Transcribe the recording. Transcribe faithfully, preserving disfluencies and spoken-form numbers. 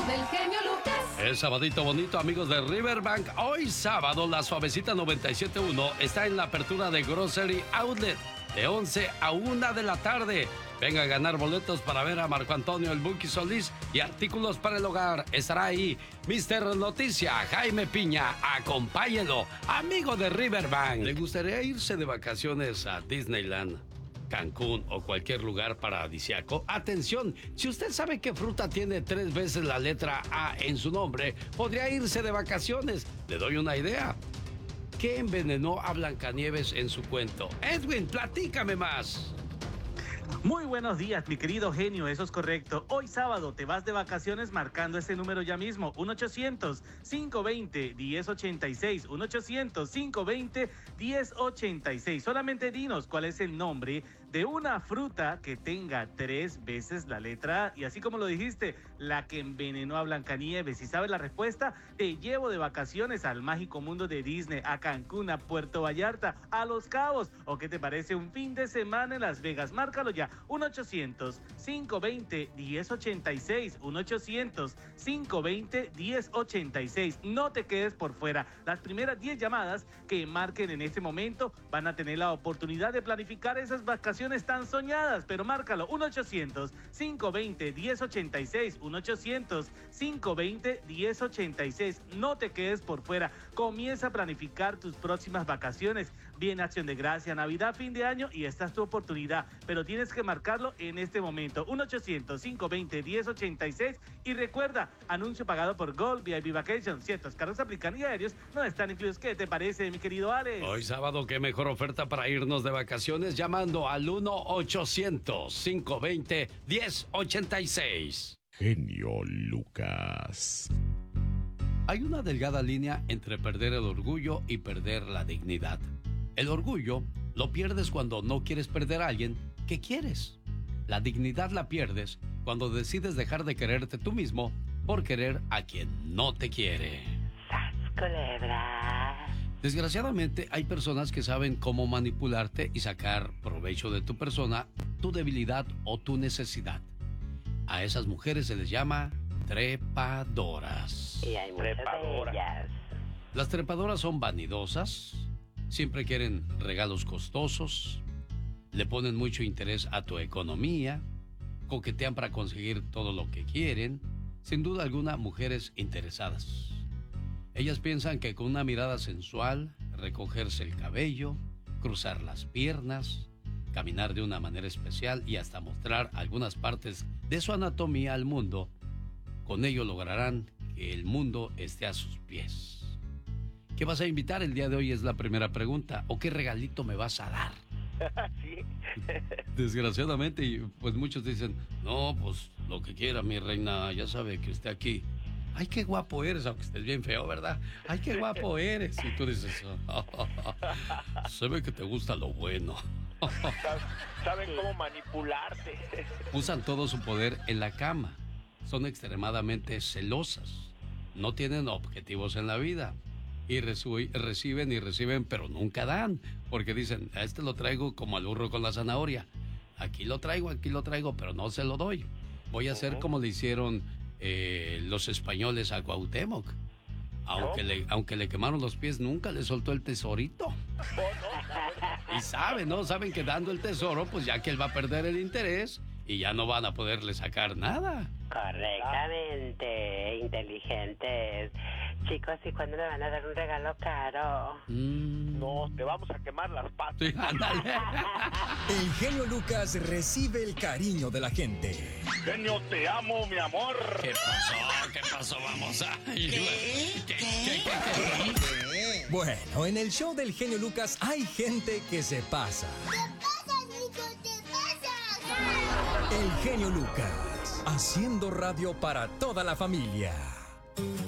del genio Lucas. Es sabadito bonito, amigos de Riverbank. Hoy sábado, la Suavecita noventa y siete punto uno está en la apertura de Grocery Outlet de once a una de la tarde. Venga a ganar boletos para ver a Marco Antonio el Buki Solís y artículos para el hogar. Estará ahí mister Noticia, Jaime Piña. Acompáñenlo, amigo de Riverbank. ¿Le gustaría irse de vacaciones a Disneyland, Cancún o cualquier lugar paradisíaco? Atención, si usted sabe que fruta tiene tres veces la letra A en su nombre, podría irse de vacaciones. Le doy una idea. ¿Qué envenenó a Blancanieves en su cuento? Edwin, platícame más. Muy buenos días, mi querido genio, eso es correcto. Hoy sábado te vas de vacaciones marcando ese número ya mismo, uno ochocientos, cinco veinte, diez ochenta y seis, uno ochocientos, cinco veinte, diez ochenta y seis. Solamente dinos cuál es el nombre de una fruta que tenga tres veces la letra A. Y así como lo dijiste, la que envenenó a Blancanieves. Si sabes la respuesta, te llevo de vacaciones al mágico mundo de Disney, a Cancún, a Puerto Vallarta, a Los Cabos. ¿O qué te parece un fin de semana en Las Vegas? Márcalo ya, uno ochocientos, cinco veinte, diez ochenta y seis, uno ochocientos, cinco veinte, diez ochenta y seis. No te quedes por fuera. Las primeras diez llamadas que marquen en este momento van a tener la oportunidad de planificar esas vacaciones tan soñadas, pero márcalo, uno ochocientos, cinco veinte, diez ochenta y seis, uno ochocientos, cinco veinte, diez ochenta y seis. No te quedes por fuera. Comienza a planificar tus próximas vacaciones. Viene Acción de Gracia, Navidad, fin de año y esta es tu oportunidad, pero tienes que marcarlo en este momento, uno ochocientos, cinco veinte, diez ochenta y seis. Y recuerda, anuncio pagado por Gold V I P Vacation. Ciertos carros aplican y aéreos no están incluidos. ¿Qué te parece, mi querido Alex? Hoy sábado, qué mejor oferta para irnos de vacaciones llamando al uno ochocientos, cinco veinte, diez ochenta y seis. Genio Lucas. Hay una delgada línea entre perder el orgullo y perder la dignidad. El orgullo lo pierdes cuando no quieres perder a alguien que quieres. La dignidad la pierdes cuando decides dejar de quererte tú mismo por querer a quien no te quiere. ¡Sas, culebra! Desgraciadamente hay personas que saben cómo manipularte y sacar provecho de tu persona, tu debilidad o tu necesidad. A esas mujeres se les llama trepadoras. Y hay muchas de ellas. Las trepadoras son vanidosas, siempre quieren regalos costosos, le ponen mucho interés a tu economía, coquetean para conseguir todo lo que quieren. Sin duda alguna, mujeres interesadas. Ellas piensan que con una mirada sensual, recogerse el cabello, cruzar las piernas, caminar de una manera especial y hasta mostrar algunas partes de su anatomía al mundo, con ello lograrán que el mundo esté a sus pies. ¿Qué vas a invitar el día de hoy? Es la primera pregunta. ¿O qué regalito me vas a dar? Sí. Desgraciadamente, y pues muchos dicen, no, pues lo que quiera, mi reina, ya sabe que usted aquí. Ay, qué guapo eres, aunque estés bien feo, ¿verdad? Ay, qué guapo eres. Y tú dices, oh, oh, oh, oh. Se ve que te gusta lo bueno. Saben cómo manipularte. Usan todo su poder en la cama. Son extremadamente celosas. No tienen objetivos en la vida. Y reciben y reciben, pero nunca dan. Porque dicen, a este lo traigo como al burro con la zanahoria. Aquí lo traigo, aquí lo traigo, pero no se lo doy. Voy a hacer como le hicieron eh, los españoles a Cuauhtémoc. Aunque le, aunque le quemaron los pies, nunca le soltó el tesorito. Y saben, ¿no? Saben que dando el tesoro, pues ya que él va a perder el interés y ya no van a poderle sacar nada. Correctamente, inteligentes. Chicos, ¿y cuándo le van a dar un regalo caro? Mm. No, te vamos a quemar las patas. Sí, ándale. El genio Lucas recibe el cariño de la gente. Genio, te amo, mi amor. ¿Qué pasó? ¿Qué pasó? Vamos a... ¿Qué? ¿Qué? ¿Qué? ¿Qué? ¿Qué? Bueno, en el show del genio Lucas hay gente que se pasa. ¿Qué pasa, Nico? ¿Qué pasa? El genio Lucas, haciendo radio para toda la familia.